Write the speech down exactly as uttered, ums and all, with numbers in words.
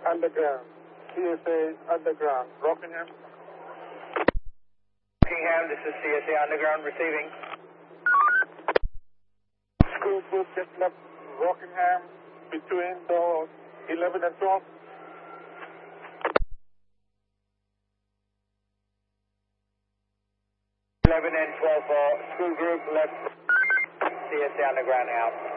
Underground. C S A Underground. Rockingham. Rockingham, this is C S A Underground receiving. School group just left Rockingham between the eleven and twelve. eleven and twelve for school group left C S A Underground out.